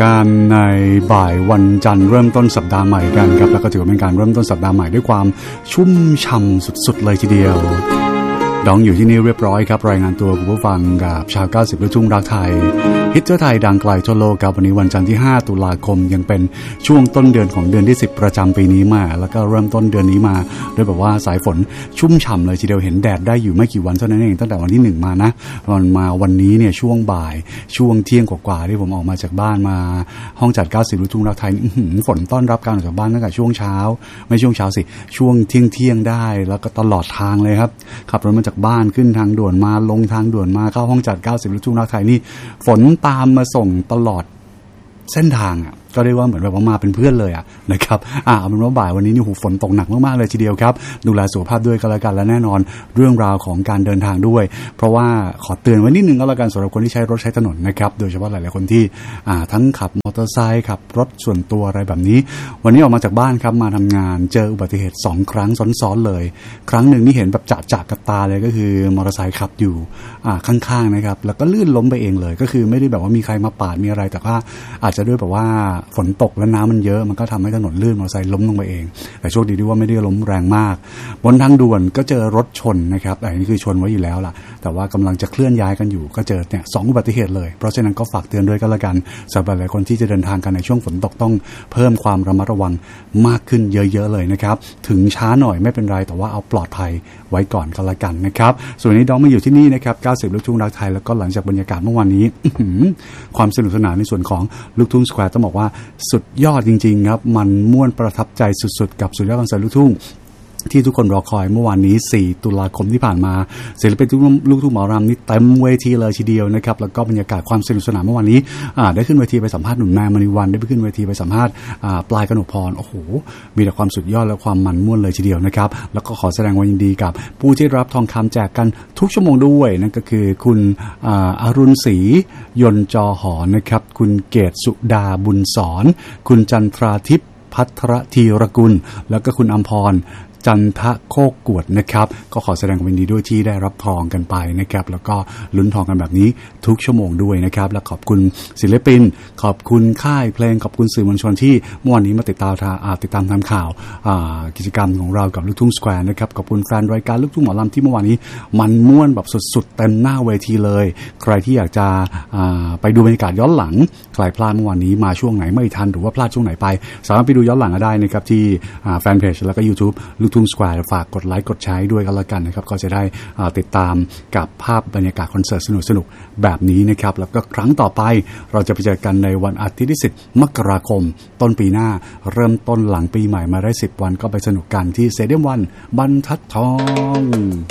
การในบ่ายวันจันทร์เริ่มต้นสัปดาห์ใหม่กันครับแล้วก็ถือว่าเป็นการเริ่มต้นสัปดาห์ใหม่ด้วยความชุ่มฉ่ำสุดๆเลยทีเดียวดองอยู่ที่นี่เรียบร้อยครับรายงานตัวคุณผู้ฟังกับชาว90ลูกทุ่งรักไทยฮิตเตอร์ไทยดังไกลทั่วโลกครับวันนี้วันจันทร์ที่5ตุลาคมยังเป็นช่วงต้นเดือนของเดือนที่10ประจำปีนี้มาแล้วก็เริ่มต้นเดือนนี้มาด้วยแบบว่าสายฝนชุ่มฉ่ำเลยทีเดียวเห็นแดดได้อยู่ไม่กี่วันเท่านั้นเองตั้งแต่วันที่1มานะวันนี้เนี่ยช่วงบ่ายช่วงเที่ยงกว่าๆที่ผมออกมาจากบ้านมาห้องจัด90ลูกทุ่งรักไทยฝนต้อนรับการออกจากบ้านตั้งแต่ช่วงเช้าไม่ช่วงเช้าสิช่วงเที่ยงได้แล้วก็ตลอดทางเลยครับขับรถมาจากบ้านขึ้นทางด่วนมาลงทางด่วนมาเข้าห้องจัด90ลูกทุ่งรักไทยนี่ฝนตามมาส่งตลอดเส้นทางอ่ะก็เรียกว่าเหมือนแบบว่ามาเป็นเพื่อนเลยอ่ะนะครับเอาเป็นว่าบ่ายวันนี้นี่ฝนตกหนักมากๆเลยทีเดียวครับดูแลสุขภาพด้วยก็แล้วกันและแน่นอนเรื่องราวของการเดินทางด้วยเพราะว่าขอเตือนไว้นิดนึงก็แล้วกันสำหรับคนที่ใช้รถใช้ถนนนะครับโดยเฉพาะหลายๆคนที่ทั้งขับมอเตอร์ไซค์ขับรถส่วนตัวอะไรแบบนี้วันนี้ออกมาจากบ้านครับมาทำงานเจออุบัติเหตุ2ครั้งซ้อนๆเลยครั้งหนึ่งนี่เห็นแบบจะกับตาเลยก็คือมอเตอร์ไซค์ขับอยู่ข้างๆนะครับแล้วก็ลื่นล้มไปเองเลยก็คือไม่ได้แบบว่ามีใครมาปาดมีอะไรแต่ว่าอาจจะด้วยแบบว่าฝนตกและน้ำมันเยอะมันก็ทำให้ถนนลื่นมอเตอร์ไซค์ล้มลงไปเองแต่โชคดีที่ว่าไม่ได้ล้มแรงมากบนทางด่วนก็เจอรถชนนะครับอันนี้คือชนไว้อยู่แล้วล่ะแต่ว่ากำลังจะเคลื่อนย้ายกันอยู่ก็เจอเนี่ย2อุบัติเหตุเลยเพราะฉะนั้นก็ฝากเตือนด้วยก็แล้วกันสำหรับหลายคนที่จะเดินทางกันในช่วงฝนตกต้องเพิ่มความระมัดระวังมากขึ้นเยอะๆเลยนะครับถึงช้าหน่อยไม่เป็นไรแต่ว่าเอาปลอดภัยไว้ก่อนก็แล้วกันนะครับส่วนนี้ดองมาอยู่ที่นี่นะครับ90ลูกทุ่งรักไทยแล้วก็หลังจากบรรยากาศเมื่อวานนี้ความสนุกสนานในส่วนของลูกทุ่งสแควร์ต้องบอกว่าสุดยอดจริงๆครับมันม่วนประทับใจสุดๆกับสุดยอดคอนเสิร์ตลูกทุ่งที่ทุกคนรอคอยเมื่อวานนี้4ตุลาคมที่ผ่านมาศิลปินลูกทุ่งหมอรำนี่เต็มเวทีเลยทีเดียวนะครับแล้วก็บรรยากาศความสนุกสนานเมื่อวานนี้ได้ขึ้นเวทีไปสัมภาษณ์หนุ่มแมนมณีวันได้ไปขึ้นเวทีไปสัมภาษณ์ปลายกนกพรโอ้โหมีแต่ความสุดยอดและความมันม่วนเลยทีเดียวนะครับแล้วก็ขอแสดงความยินดีกับผู้ที่รับทองคำแจกกันทุกชั่วโมงด้วยนั่นก็คือคุณอรุณศรียนต์จอหอนะครับคุณเกศสุดาบุญสอนคุณจันทราทิพย์พัทรธีรกุลแล้วก็คุณอัมพรจันทะโคกกวดนะครับก็ขอแสดงความยินดีด้วยที่ได้รับทองกันไปนะครับแล้วก็ลุ้นทองกันแบบนี้ทุกชั่วโมงด้วยนะครับและขอบคุณศิลปินขอบคุณค่ายเพลงขอบคุณสื่อมวลชนที่เมื่อวานนี้มาติดตามทำข่าวกิจกรรมของเรากับลูกทุ่งสแควร์นะครับขอบคุณแฟนรายการลูกทุ่งหมอลำที่เมื่อวานนี้มันม่วนแบบสุดๆเต็มหน้าเวทีเลยใครที่อยากจะไปดูบรรยากาศย้อนหลังใครพลาดเมื่อวานนี้มาช่วงไหนไม่ทันหรือว่าพลาดช่วงไหนไปสามารถไปดูย้อนหลังได้นะครับที่แฟนเพจแล้วก็ YouTubeทุ่งสแควร์ฝากกดไลค์กดแชร์ด้วยกันแล้วกันนะครับก็จะได้ติดตามกับภาพบรรยากาศคอนเสิร์ตสนุกๆแบบนี้นะครับแล้วก็ครั้งต่อไปเราจะไปเจอกันในวันอาทิตย์ที่10มกราคมต้นปีหน้าเริ่มต้นหลังปีใหม่มาได้10วันก็ไปสนุกกันที่สเตเดียมวันบรรทัดทอง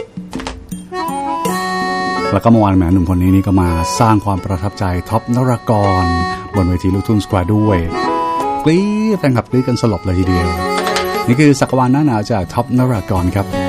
แล้วก็เมื่อวานแหมหนุ่มคนนี้นี่ก็มาสร้างความประทับใจท็อปนรกรบนเวทีลูกทุ่งสแควร์ด้วยกรี๊ดแฟนคลับกรี๊ดกันสลบเลยทีเดียวนี่คือสักวานหน้าหนาวจากท็อปนรากรครับ